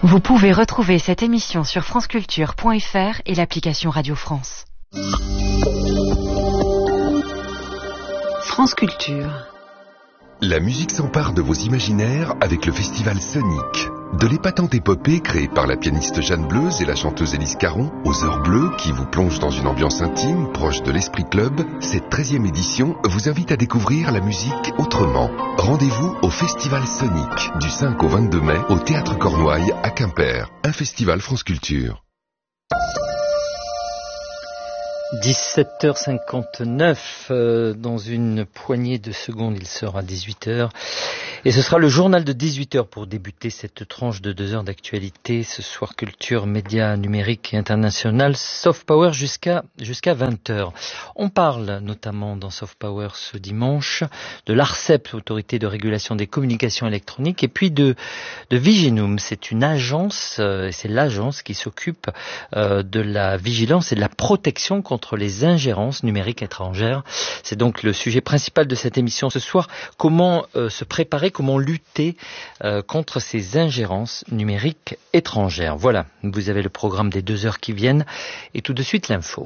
Vous pouvez retrouver cette émission sur franceculture.fr et l'application Radio France. France Culture. La musique s'empare de vos imaginaires avec le festival Sonic. De l'épatante épopée créée par la pianiste Jeanne Bleuze et la chanteuse Élise Caron, aux heures bleues qui vous plongent dans une ambiance intime, proche de l'Esprit Club, cette 13e édition vous invite à découvrir la musique autrement. Rendez-vous au festival Sonic, du 5 au 22 mai, au Théâtre Cornouailles, à Quimper. Un festival France Culture. 17h59, dans une poignée de secondes, il sera 18h. Et ce sera le journal de 18h pour débuter cette tranche de 2 heures d'actualité. Ce soir, culture, médias, numérique et international, Soft Power jusqu'à 20h. On parle notamment dans Soft Power ce dimanche de l'ARCEP, Autorité de régulation des communications électroniques, et puis de Viginum. C'est une agence, c'est l'agence qui s'occupe de la vigilance et de la protection contre les ingérences numériques étrangères. C'est donc le sujet principal de cette émission ce soir. Comment se préparer, comment lutter contre ces ingérences numériques étrangères. Voilà, vous avez le programme des 2 heures qui viennent et tout de suite l'info.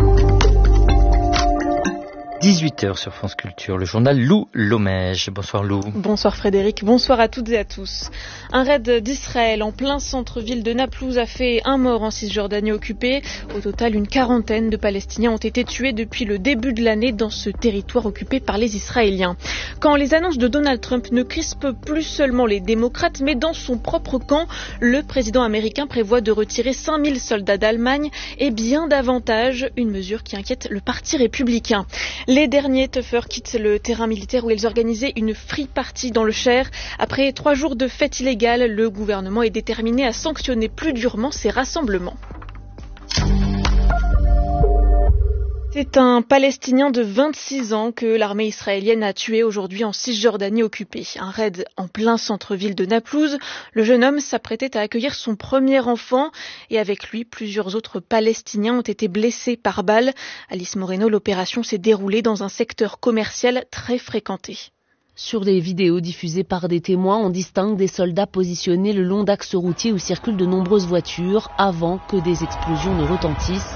18h sur France Culture, le journal Lou Lomège. Bonsoir Lou. Bonsoir Frédéric, bonsoir à toutes et à tous. Un raid d'Israël en plein centre-ville de Naplouse a fait un mort en Cisjordanie occupée. Au total, une quarantaine de Palestiniens ont été tués depuis le début de l'année dans ce territoire occupé par les Israéliens. Quand les annonces de Donald Trump ne crispent plus seulement les démocrates, mais dans son propre camp, le président américain prévoit de retirer 5000 soldats d'Allemagne et bien davantage, une mesure qui inquiète le parti républicain. Les derniers teufeurs quittent le terrain militaire où ils organisaient une free party dans le Cher. Après 3 jours de fête illégale, le gouvernement est déterminé à sanctionner plus durement ces rassemblements. C'est un Palestinien de 26 ans que l'armée israélienne a tué aujourd'hui en Cisjordanie occupée. Un raid en plein centre-ville de Naplouse. Le jeune homme s'apprêtait à accueillir son premier enfant et avec lui, plusieurs autres Palestiniens ont été blessés par balle. Alice Moreno, l'opération s'est déroulée dans un secteur commercial très fréquenté. Sur les vidéos diffusées par des témoins, on distingue des soldats positionnés le long d'axes routiers où circulent de nombreuses voitures avant que des explosions ne retentissent.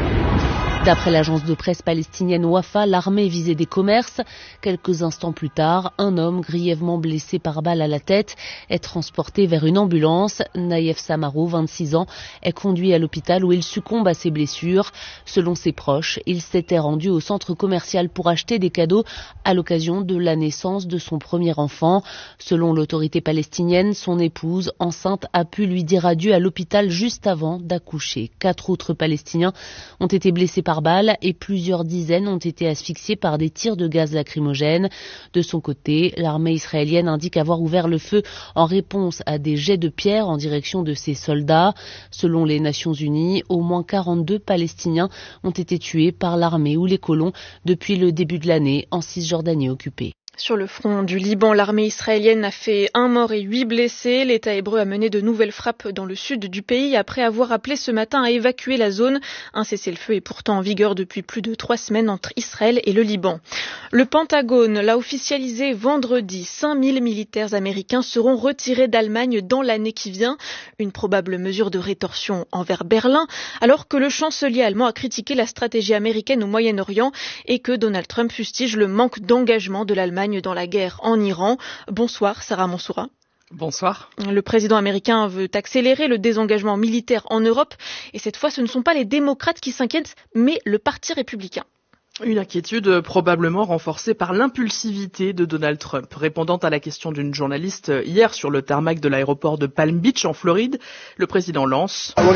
D'après l'agence de presse palestinienne Wafa, l'armée visait des commerces. Quelques instants plus tard, un homme grièvement blessé par balle à la tête est transporté vers une ambulance. Naïef Samaro, 26 ans, est conduit à l'hôpital où il succombe à ses blessures. Selon ses proches, il s'était rendu au centre commercial pour acheter des cadeaux à l'occasion de la naissance de son premier enfant. Selon l'autorité palestinienne, son épouse, enceinte, a pu lui dire adieu à l'hôpital juste avant d'accoucher. 4 autres Palestiniens ont été blessés par balle et plusieurs dizaines ont été asphyxiés par des tirs de gaz lacrymogène. De son côté, l'armée israélienne indique avoir ouvert le feu en réponse à des jets de pierre en direction de ses soldats. Selon les Nations Unies, au moins 42 Palestiniens ont été tués par l'armée ou les colons depuis le début de l'année en Cisjordanie occupée. Sur le front du Liban, l'armée israélienne a fait 1 mort et 8 blessés. L'État hébreu a mené de nouvelles frappes dans le sud du pays après avoir appelé ce matin à évacuer la zone. Un cessez-le-feu est pourtant en vigueur depuis plus de 3 semaines entre Israël et le Liban. Le Pentagone l'a officialisé vendredi. 5000 militaires américains seront retirés d'Allemagne dans l'année qui vient. Une probable mesure de rétorsion envers Berlin, alors que le chancelier allemand a critiqué la stratégie américaine au Moyen-Orient et que Donald Trump fustige le manque d'engagement de l'Allemagne dans la guerre en Iran. Bonsoir Sarah Mansoura. Bonsoir. Le président américain veut accélérer le désengagement militaire en Europe et cette fois ce ne sont pas les démocrates qui s'inquiètent mais le parti républicain. Une inquiétude probablement renforcée par l'impulsivité de Donald Trump. Répondant à la question d'une journaliste hier sur le tarmac de l'aéroport de Palm Beach en Floride, le président lance «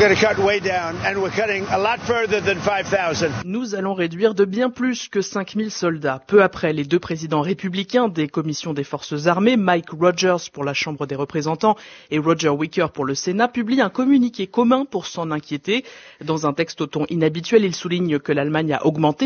Nous allons réduire de bien plus que 5000 soldats ». Peu après, les 2 présidents républicains des commissions des forces armées, Mike Rogers pour la Chambre des représentants et Roger Wicker pour le Sénat, publient un communiqué commun pour s'en inquiéter. Dans un texte au ton inhabituel, il souligne que l'Allemagne a augmenté ses dépenses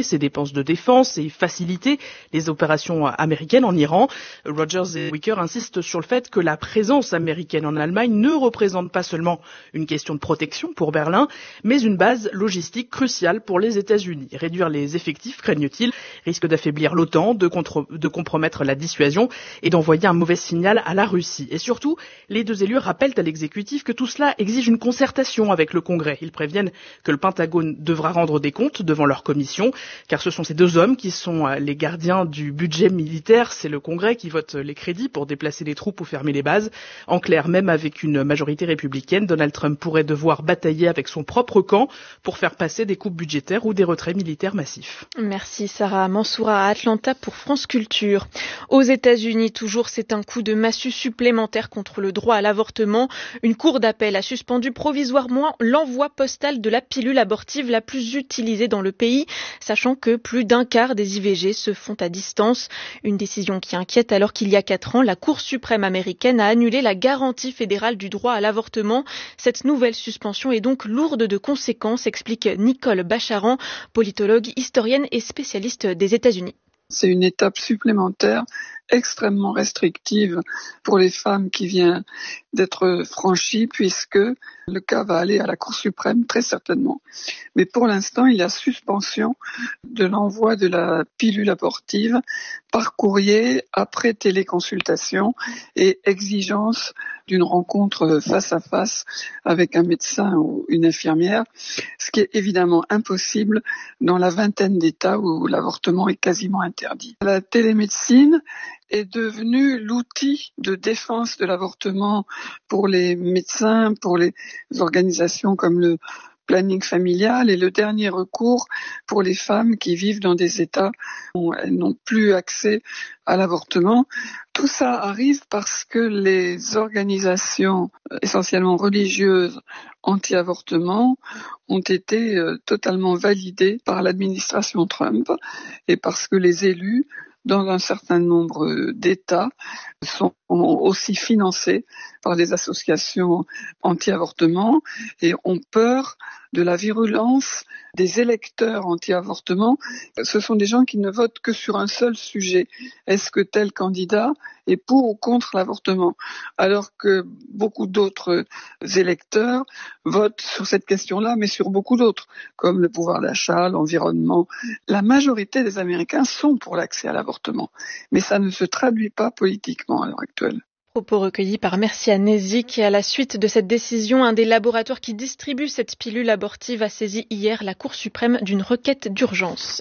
alliances de défense et faciliter les opérations américaines en Iran. Rogers et Wicker insistent sur le fait que la présence américaine en Allemagne ne représente pas seulement une question de protection pour Berlin, mais une base logistique cruciale pour les États-Unis. Réduire les effectifs, craignent-ils, risque d'affaiblir l'OTAN, de compromettre la dissuasion et d'envoyer un mauvais signal à la Russie. Et surtout, les deux élus rappellent à l'exécutif que tout cela exige une concertation avec le Congrès. Ils préviennent que le Pentagone devra rendre des comptes devant leur commission, car ce sont ces deux hommes qui sont les gardiens du budget militaire. C'est le Congrès qui vote les crédits pour déplacer les troupes ou fermer les bases. En clair, même avec une majorité républicaine, Donald Trump pourrait devoir batailler avec son propre camp pour faire passer des coupes budgétaires ou des retraits militaires massifs. Merci Sarah Mansoura à Atlanta pour France Culture. Aux États-Unis, toujours, c'est un coup de massue supplémentaire contre le droit à l'avortement. Une cour d'appel a suspendu provisoirement l'envoi postal de la pilule abortive la plus utilisée dans le pays, sachant que plus d'un quart des IVG se font à distance. Une décision qui inquiète alors qu'il y a 4 ans, la Cour suprême américaine a annulé la garantie fédérale du droit à l'avortement. Cette nouvelle suspension est donc lourde de conséquences, explique Nicole Bacharan, politologue, historienne et spécialiste des États-Unis. C'est une étape supplémentaire extrêmement restrictive pour les femmes qui vient d'être franchie, puisque le cas va aller à la Cour suprême très certainement. Mais pour l'instant, il y a suspension de l'envoi de la pilule abortive par courrier après téléconsultation et exigence d'une rencontre face à face avec un médecin ou une infirmière, ce qui est évidemment impossible dans la vingtaine d'États où l'avortement est quasiment interdit. La télémédecine est devenue l'outil de défense de l'avortement pour les médecins, pour les organisations comme le planning familial et le dernier recours pour les femmes qui vivent dans des États où elles n'ont plus accès à l'avortement. Tout ça arrive parce que les organisations essentiellement religieuses anti-avortement ont été totalement validées par l'administration Trump et parce que les élus dans un certain nombre d'États sont aussi financés par des associations anti-avortement et ont peur de la virulence des électeurs anti-avortement. Ce sont des gens qui ne votent que sur un seul sujet. Est-ce que tel candidat est pour ou contre l'avortement? Alors que beaucoup d'autres électeurs votent sur cette question-là, mais sur beaucoup d'autres, comme le pouvoir d'achat, l'environnement. La majorité des Américains sont pour l'accès à l'avortement, mais ça ne se traduit pas politiquement à l'heure actuelle. Propos recueillis par Mercia Nezik. Et à la suite de cette décision, un des laboratoires qui distribue cette pilule abortive a saisi hier la Cour suprême d'une requête d'urgence.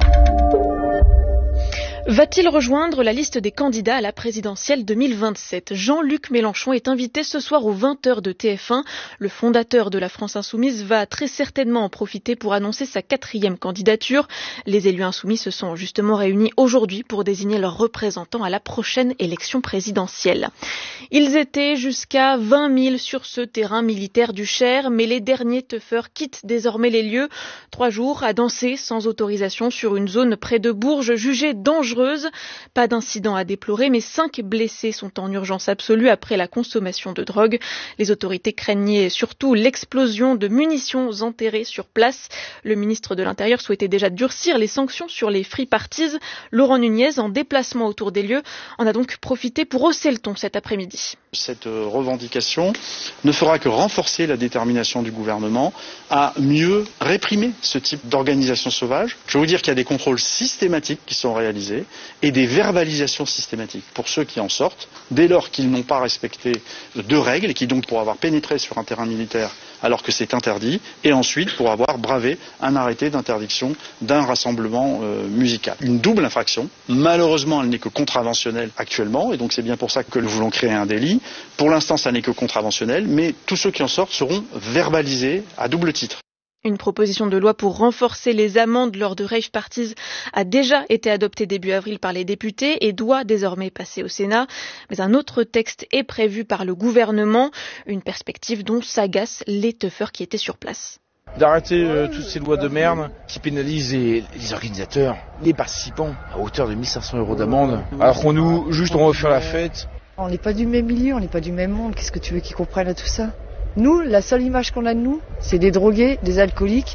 Va-t-il rejoindre la liste des candidats à la présidentielle 2027 ? Jean-Luc Mélenchon est invité ce soir aux 20h de TF1. Le fondateur de la France Insoumise va très certainement en profiter pour annoncer sa 4e candidature. Les élus insoumis se sont justement réunis aujourd'hui pour désigner leurs représentants à la prochaine élection présidentielle. Ils étaient jusqu'à 20 000 sur ce terrain militaire du Cher, mais les derniers teufeurs quittent désormais les lieux. 3 jours à danser sans autorisation sur une zone près de Bourges jugée dangereuse. Pas d'incident à déplorer, mais 5 blessés sont en urgence absolue après la consommation de drogue. Les autorités craignaient surtout l'explosion de munitions enterrées sur place. Le ministre de l'Intérieur souhaitait déjà durcir les sanctions sur les free parties. Laurent Nunez, en déplacement autour des lieux, en a donc profité pour hausser le ton cet après-midi. Cette revendication ne fera que renforcer la détermination du gouvernement à mieux réprimer ce type d'organisation sauvage. Je veux vous dire qu'il y a des contrôles systématiques qui sont réalisés et des verbalisations systématiques pour ceux qui en sortent, dès lors qu'ils n'ont pas respecté de règles et qui donc pour avoir pénétré sur un terrain militaire alors que c'est interdit, et ensuite pour avoir bravé un arrêté d'interdiction d'un rassemblement musical. Une double infraction. Malheureusement, elle n'est que contraventionnelle actuellement, et donc c'est bien pour ça que nous voulons créer un délit. Pour l'instant, ça n'est que contraventionnel, mais tous ceux qui en sortent seront verbalisés à double titre. Une proposition de loi pour renforcer les amendes lors de rave parties a déjà été adoptée début avril par les députés et doit désormais passer au Sénat. Mais un autre texte est prévu par le gouvernement, une perspective dont s'agacent les teufeurs qui étaient sur place. D'arrêter toutes ces lois de merde qui pénalisent les organisateurs, les participants à hauteur de 1 500 € d'amende, alors qu'on nous, juste on va faire la fête. On n'est pas du même milieu, on n'est pas du même monde, qu'est-ce que tu veux qu'ils comprennent à tout ça ? Nous, la seule image qu'on a de nous, c'est des drogués, des alcooliques,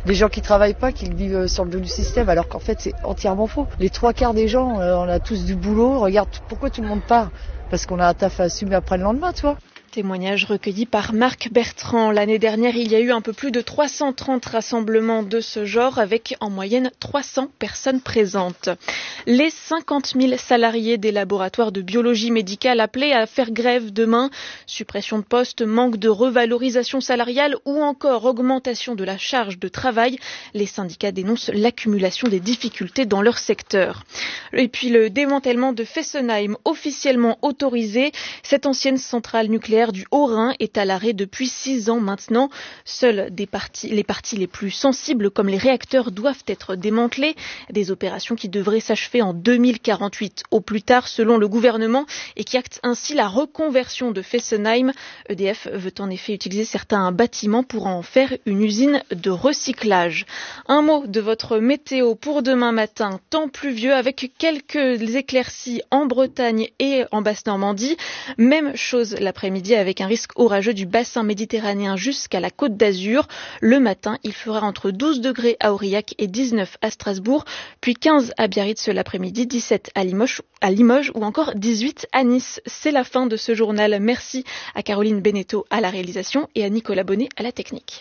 des gens qui travaillent pas, qui vivent sur le dos du système, alors qu'en fait c'est entièrement faux. Les 3/4 des gens, on a tous du boulot. Regarde, pourquoi tout le monde part ? Parce qu'on a un taf à assumer après le lendemain, tu vois. Témoignage recueilli par Marc Bertrand. L'année dernière, il y a eu un peu plus de 330 rassemblements de ce genre avec en moyenne 300 personnes présentes. Les 50 000 salariés des laboratoires de biologie médicale appelés à faire grève demain. Suppression de postes, manque de revalorisation salariale ou encore augmentation de la charge de travail. Les syndicats dénoncent l'accumulation des difficultés dans leur secteur. Et puis le démantèlement de Fessenheim, officiellement autorisé. Cette ancienne centrale nucléaire du Haut-Rhin est à l'arrêt depuis 6 ans maintenant. Seules les parties les plus sensibles comme les réacteurs doivent être démantelées. Des opérations qui devraient s'achever en 2048 au plus tard selon le gouvernement et qui actent ainsi la reconversion de Fessenheim. EDF veut en effet utiliser certains bâtiments pour en faire une usine de recyclage. Un mot de votre météo pour demain matin. Temps pluvieux avec quelques éclaircies en Bretagne et en Basse-Normandie. Même chose l'après-midi avec un risque orageux du bassin méditerranéen jusqu'à la Côte d'Azur. Le matin, il fera entre 12 degrés à Aurillac et 19 à Strasbourg, puis 15 à Biarritz l'après-midi, 17 à Limoges ou encore 18 à Nice. C'est la fin de ce journal. Merci à Caroline Beneteau à la réalisation et à Nicolas Bonnet à la technique.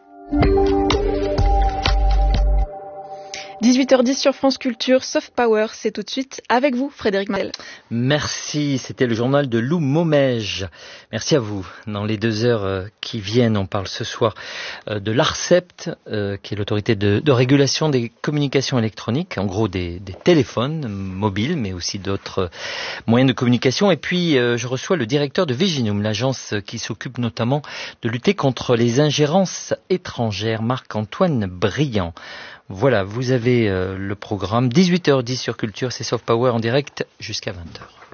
18h10 sur France Culture, Soft Power, c'est tout de suite avec vous, Frédéric Martel. Merci, c'était le journal de Lou Momège. Merci à vous. Dans les 2 heures qui viennent, on parle ce soir de l'ARCEP, qui est l'autorité de régulation des communications électroniques, en gros des téléphones mobiles, mais aussi d'autres moyens de communication. Et puis, je reçois le directeur de Viginum, l'agence qui s'occupe notamment de lutter contre les ingérences étrangères, Marc-Antoine Briand. Voilà, vous avez le programme 18h10 sur Culture, c'est Soft Power en direct jusqu'à 20h.